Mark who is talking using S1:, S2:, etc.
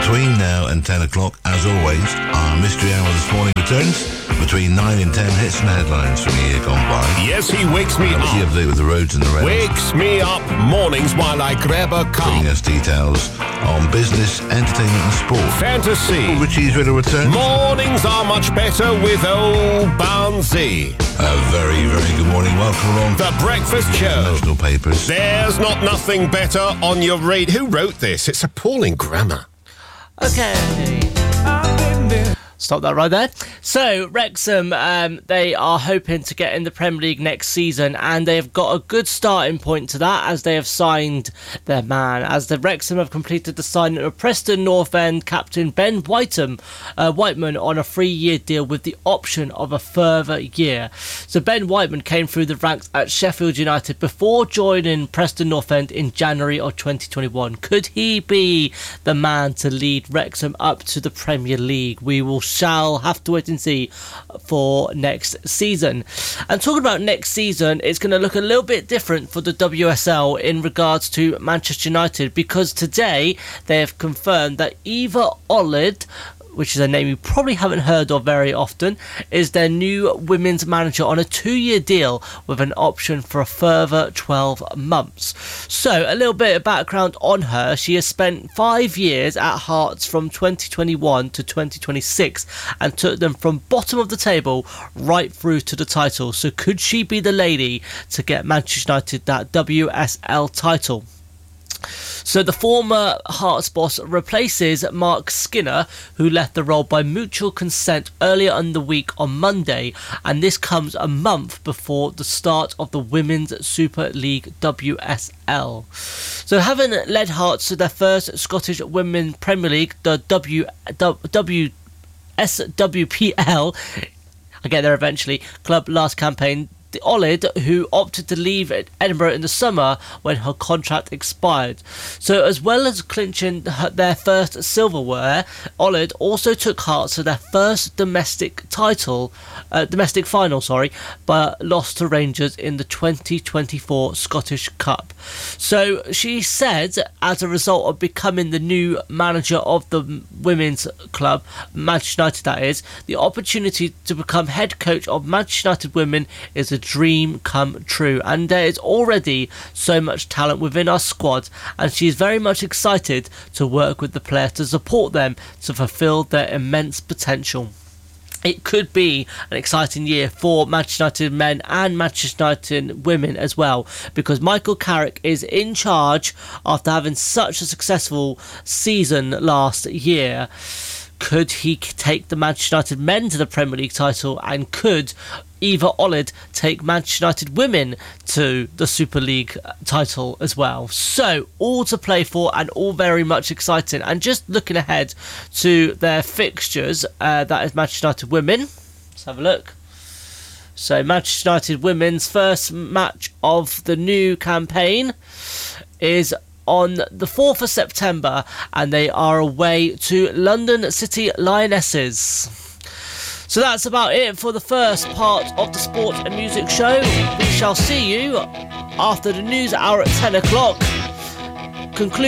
S1: between now and 10 o'clock, as always, our mystery hour this morning returns. Between 9 and 10, hits and headlines from the year gone by.
S2: Yes, he wakes me up.
S1: Update with the roads and the rails.
S2: Wakes me up mornings while I grab a cup.
S1: Bringing us details on business, entertainment and sport.
S2: Fantasy.
S1: Richie's ready to return.
S2: Mornings are much better with old Barnsey.
S1: A very, very good morning. Welcome along.
S2: The Breakfast Show.
S1: National papers.
S2: There's not nothing better on your radio. Who wrote this? It's appalling grammar.
S3: Okay. Stop that right there. So, Wrexham, they are hoping to get in the Premier League next season, and they have got a good starting point to that as they have signed their man. As the Wrexham have completed the signing of Preston North End captain Ben Whiteman on a 3-year deal with the option of a further year. So, Ben Whiteman came through the ranks at Sheffield United before joining Preston North End in January of 2021. Could he be the man to lead Wrexham up to the Premier League? We shall have to wait and see for next season. And talking about next season, it's going to look a little bit different for the WSL in regards to Manchester United, because today they have confirmed that Eva Olid, which is a name you probably haven't heard of very often, is their new women's manager on a 2-year deal with an option for a further 12 months. So, a little bit of background on her. She has spent 5 years at Hearts from 2021 to 2026 and took them from bottom of the table right through to the title. So, could she be the lady to get Manchester United that WSL title? So the former Hearts boss replaces Mark Skinner, who left the role by mutual consent earlier in the week on Monday, and this comes a month before the start of the Women's Super League WSL. So having led Hearts to their first Scottish Women's Premier League, the SWPL, I get there eventually, club last campaign, Olid, who opted to leave Edinburgh in the summer when her contract expired. So as well as clinching their first silverware, Olid also took Hearts to their first domestic final, but lost to Rangers in the 2024 Scottish Cup. So she said, as a result of becoming the new manager of the women's club, Manchester United that is, the opportunity to become head coach of Manchester United women is a dream come true, and there is already so much talent within our squad, and she is very much excited to work with the players to support them to fulfill their immense potential. It could be an exciting year for Manchester United men and Manchester United women as well, because Michael Carrick is in charge after having such a successful season last year. Could he take the Manchester United men to the Premier League title, and could Eva Olid take Manchester United women to the Super League title as well? So, all to play for and all very much exciting. And just looking ahead to their fixtures, that is Manchester United women. Let's have a look. So, Manchester United women's first match of the new campaign is on the 4th of September, and they are away to London City Lionesses. So that's about it for the first part of the Sport and Music Show. We shall see you after the news hour at 10 o'clock.